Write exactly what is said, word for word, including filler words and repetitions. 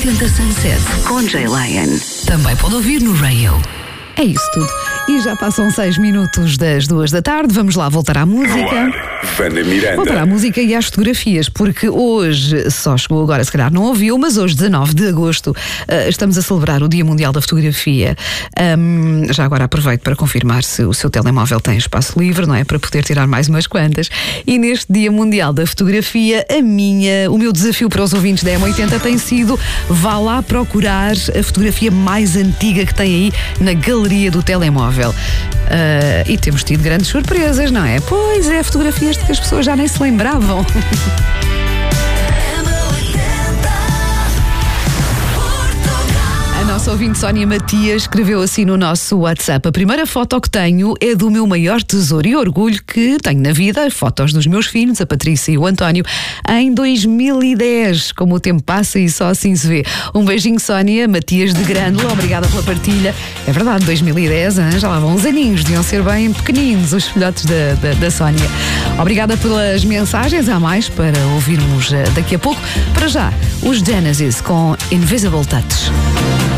oitenta Sunset com Jay Lion. Também pode ouvir no Radio. É isso tudo. E já passam seis minutos das duas da tarde. Vamos lá voltar à música. Vanda Miranda. Voltar à música e às fotografias, porque hoje, só chegou agora, se calhar não ouviu, mas hoje, dezanove de agosto, uh, estamos a celebrar o Dia Mundial da Fotografia. Um, já agora aproveito para confirmar se o seu telemóvel tem espaço livre, não é? Para poder tirar mais umas quantas. E neste Dia Mundial da Fotografia, a minha, o meu desafio para os ouvintes da M oitenta tem sido: vá lá procurar a fotografia mais antiga que tem aí na galeria do telemóvel. Uh, e temos tido grandes surpresas, não é? Pois é, fotografias de que as pessoas já nem se lembravam. A nossa ouvinte Sónia Matias escreveu assim no nosso WhatsApp: a primeira foto que tenho é do meu maior tesouro e orgulho que tenho na vida, fotos dos meus filhos, a Patrícia e o António, em dois mil e dez. Como o tempo passa e só assim se vê. Um beijinho, Sónia Matias de Grândola, obrigada pela partilha. É verdade, dois mil e dez, hein? Já lá vão uns aninhos, deviam ser bem pequeninos os filhotes da, da, da Sónia. Obrigada pelas mensagens, há mais para ouvirmos daqui a pouco. Para já, os Genesis com Invisible Touch.